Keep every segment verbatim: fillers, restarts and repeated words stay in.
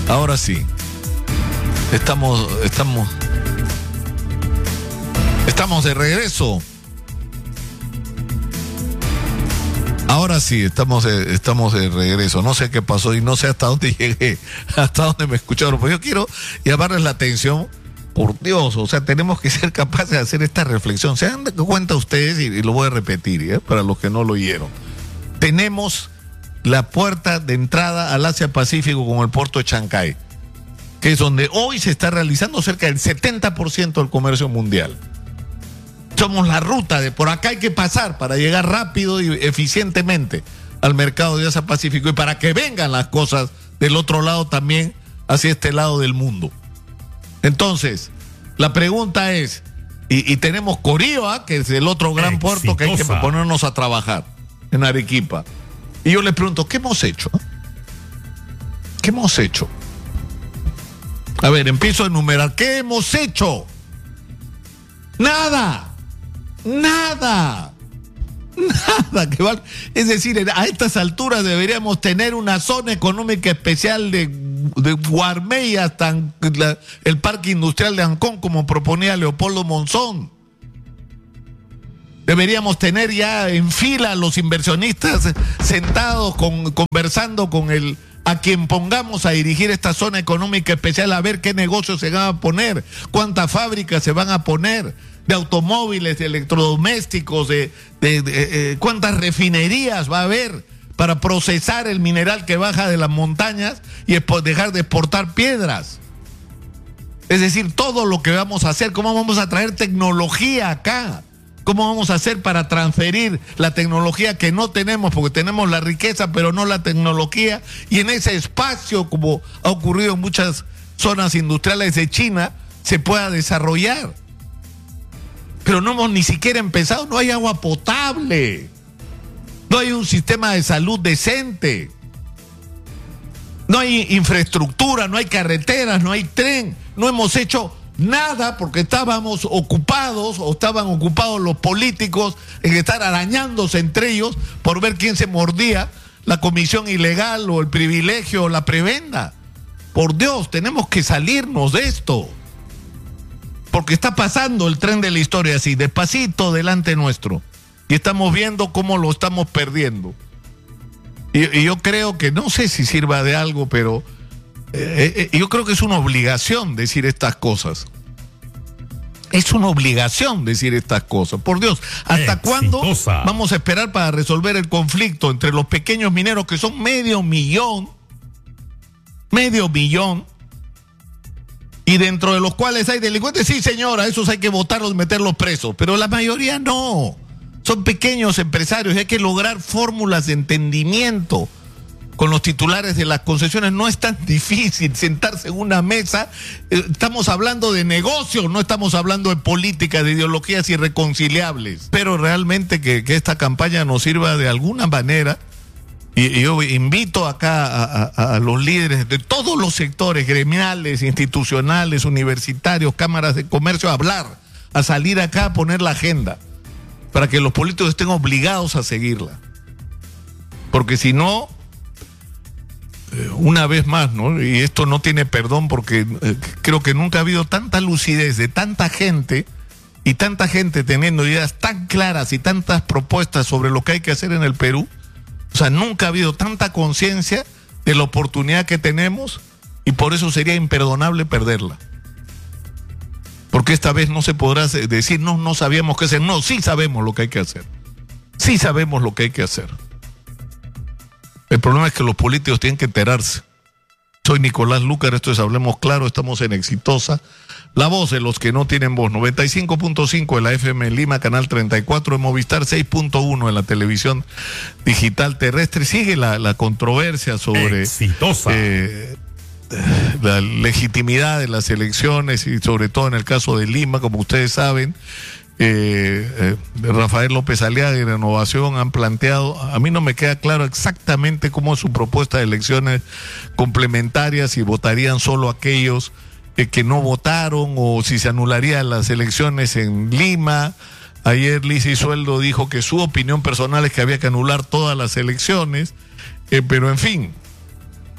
Ahora sí. Estamos, estamos, estamos de regreso. Ahora sí, estamos de, estamos de regreso. No sé qué pasó y no sé hasta dónde llegué, hasta dónde me escucharon. Pero yo quiero llamarles la atención, por Dios, o sea, tenemos que ser capaces de hacer esta reflexión. Se dan cuenta ustedes, y, y lo voy a repetir, ¿eh? Para los que no lo oyeron. Tenemos la puerta de entrada al Asia-Pacífico con el puerto de Chancay, que es donde hoy se está realizando cerca del setenta por ciento del comercio mundial. Somos la ruta de por acá hay que pasar para llegar rápido y eficientemente al mercado de Asia-Pacífico y para que vengan las cosas del otro lado también hacia este lado del mundo. Entonces, la pregunta es, y, y tenemos Coríoa, que es el otro gran Exitosa. puerto que hay que ponernos a trabajar en Arequipa. Y yo le pregunto, ¿qué hemos hecho? ¿Qué hemos hecho? A ver, empiezo a enumerar. ¿Qué hemos hecho? Nada. Nada. Nada. Que val... Es decir, a estas alturas deberíamos tener una zona económica especial de, de Guarmey hasta la, el Parque Industrial de Ancón, como proponía Leopoldo Monzón. Deberíamos tener ya en fila a los inversionistas sentados con, conversando con el a quien pongamos a dirigir esta zona económica especial, a ver qué negocios se van a poner, cuántas fábricas se van a poner de automóviles, de electrodomésticos, de, de, de eh, cuántas refinerías va a haber para procesar el mineral que baja de las montañas y dejar de exportar piedras. Es decir, todo lo que vamos a hacer, cómo vamos a traer tecnología acá. ¿Cómo vamos a hacer para transferir la tecnología que no tenemos? Porque tenemos la riqueza, pero no la tecnología. Y en ese espacio, como ha ocurrido en muchas zonas industriales de China, se pueda desarrollar. Pero no hemos ni siquiera empezado. No hay agua potable. No hay un sistema de salud decente. No hay infraestructura, no hay carreteras, no hay tren. No hemos hecho nada porque estábamos ocupados o estaban ocupados los políticos en estar arañándose entre ellos por ver quién se mordía la comisión ilegal o el privilegio o la prebenda. Por Dios, tenemos que salirnos de esto. Porque está pasando el tren de la historia así, despacito delante nuestro. Y estamos viendo cómo lo estamos perdiendo. Y, y yo creo que, no sé si sirva de algo, pero Eh, eh, yo creo que es una obligación decir estas cosas. Es una obligación decir estas cosas. Por Dios, ¿hasta Exitosa. cuándo vamos a esperar para resolver el conflicto entre los pequeños mineros, que son medio millón, medio millón, y dentro de los cuales hay delincuentes? Sí, señora, esos hay que votarlos y meterlos presos, pero la mayoría no. Son pequeños empresarios y hay que lograr fórmulas de entendimiento con los titulares de las concesiones. No es tan difícil sentarse en una mesa. Estamos hablando de negocios, no estamos hablando de política, de ideologías irreconciliables. Pero realmente que, que esta campaña nos sirva de alguna manera. Y, y yo invito acá a, a, a los líderes de todos los sectores, gremiales, institucionales, universitarios, cámaras de comercio, a hablar, a salir acá a poner la agenda, para que los políticos estén obligados a seguirla. Porque si no, una vez más, ¿no? Y esto no tiene perdón, porque eh, creo que nunca ha habido tanta lucidez de tanta gente y tanta gente teniendo ideas tan claras y tantas propuestas sobre lo que hay que hacer en el Perú. O sea, nunca ha habido tanta conciencia de la oportunidad que tenemos, y por eso sería imperdonable perderla. Porque esta vez no se podrá decir, no, no sabíamos qué hacer. No, sí sabemos lo que hay que hacer. Sí sabemos lo que hay que hacer. El problema es que los políticos tienen que enterarse. Soy Nicolás Lucar, esto es Hablemos Claro, estamos en Exitosa, la voz de los que no tienen voz. noventa y cinco punto cinco de la F M en Lima, canal treinta y cuatro de Movistar, seis punto uno en la televisión digital terrestre. Sigue la, la controversia sobre Exitosa. Eh, la legitimidad de las elecciones, y sobre todo en el caso de Lima, como ustedes saben. Eh, eh, Rafael López Aliaga y Renovación han planteado, a mí no me queda claro exactamente cómo es su propuesta de elecciones complementarias, si votarían solo aquellos eh, que no votaron, o si se anularían las elecciones en Lima. Ayer Lizy Sueldo dijo que su opinión personal es que había que anular todas las elecciones, eh, pero en fin,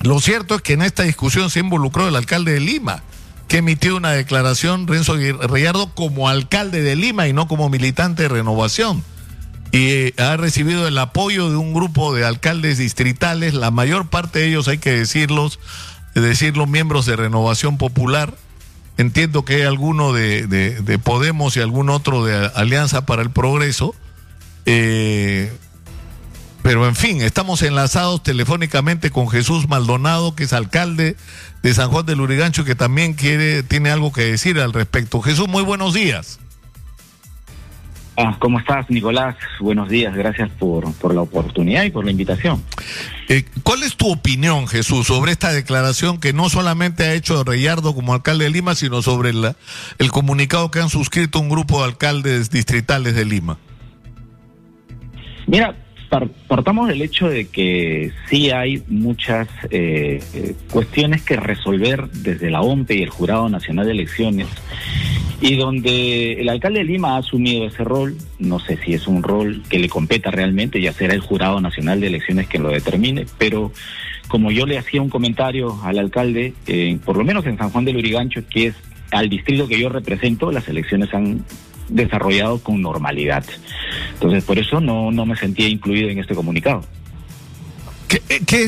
Lo cierto es que en esta discusión se involucró el alcalde de Lima, que emitió una declaración, Renzo Reyardo, como alcalde de Lima y no como militante de Renovación. Y eh, ha recibido el apoyo de un grupo de alcaldes distritales, la mayor parte de ellos, hay que decirlos, decirlo, miembros de Renovación Popular. Entiendo que hay alguno de, de, de Podemos y algún otro de Alianza para el Progreso. Eh, pero en fin, estamos enlazados telefónicamente con Jesús Maldonado, que es alcalde de San Juan del Lurigancho, que también quiere, tiene algo que decir al respecto. Jesús, muy buenos días. Ah, ¿cómo estás, Nicolás? Buenos días, gracias por, por la oportunidad y por la invitación. Eh, ¿Cuál es tu opinión, Jesús, sobre esta declaración que no solamente ha hecho Reyardo como alcalde de Lima, sino sobre la, el comunicado que han suscrito un grupo de alcaldes distritales de Lima? Mira, par, partamos del hecho de que sí hay muchas eh, eh, cuestiones que resolver desde la O M P E y el Jurado Nacional de Elecciones, y donde el alcalde de Lima ha asumido ese rol. No sé si es un rol que le competa realmente, ya será el Jurado Nacional de Elecciones que lo determine, pero como yo le hacía un comentario al alcalde, eh, por lo menos en San Juan del Lurigancho, que es al distrito que yo represento, las elecciones han desarrollado con normalidad. Entonces, por eso no, no me sentía incluido en este comunicado. ¿Qué, qué